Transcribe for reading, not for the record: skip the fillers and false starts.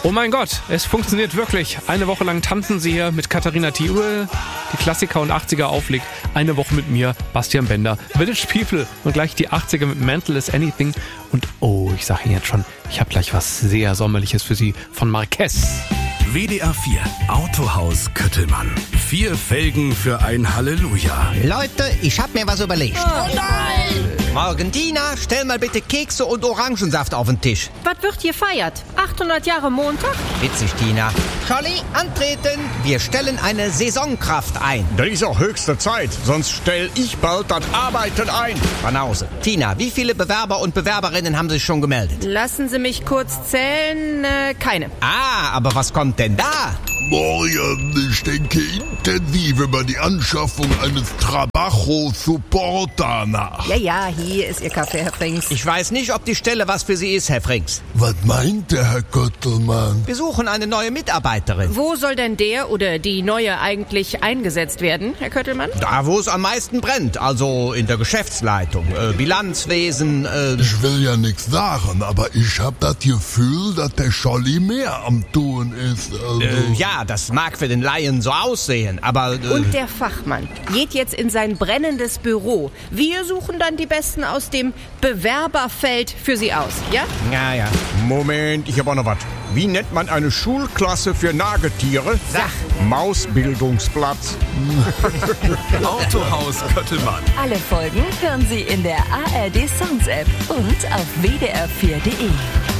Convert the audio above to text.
Oh mein Gott, es funktioniert wirklich. Eine Woche lang tanzen sie hier mit Katharina Thiel, die Klassiker und 80er auflegt. Eine Woche mit mir, Bastian Bender, Village People und gleich die 80er mit Mental is Anything. Und ich sage Ihnen jetzt schon, ich habe gleich was sehr Sommerliches für Sie von Marquez. WDR 4 Autohaus Köttelmann. 4 Felgen für ein Halleluja. Leute, ich hab mir was überlegt. Oh nein! Morgentina, stell mal bitte Kekse und Orangensaft auf den Tisch. Was wird hier feiert? 800 Jahre Montag? Witzig, Tina. Scholli, antreten. Wir stellen eine Saisonkraft ein. Das ist auch höchste Zeit, sonst stell ich bald das Arbeiten ein. Banause. Tina, wie viele Bewerber und Bewerberinnen haben sich schon gemeldet? Lassen Sie mich kurz zählen. Keine. Aber was kommt denn da? Morgen, ich denke intensiv über die Anschaffung eines Trabajo-Supporter nach. Ja, hier ist Ihr Kaffee, Herr Frings. Ich weiß nicht, ob die Stelle was für Sie ist, Herr Frings. Was meint der Herr Köttelmann? Wir suchen eine neue Mitarbeiterin. Wo soll denn der oder die Neue eigentlich eingesetzt werden, Herr Köttelmann? Da, wo es am meisten brennt, also in der Geschäftsleitung, Bilanzwesen. Ich will ja nichts sagen, aber ich hab das Gefühl, dass der Scholli mehr am Tun ist. Ja, das mag für den Laien so aussehen, aber... Und der Fachmann geht jetzt in sein brennendes Büro. Wir suchen dann die Besten aus dem Bewerberfeld für Sie aus, ja? Ja. Moment, ich hab auch noch was. Wie nennt man eine Schulklasse für Nagetiere? Sag. Mausbildungsplatz. Autohaus Köttelmann. Alle Folgen hören Sie in der ARD Songs App und auf wdr4.de.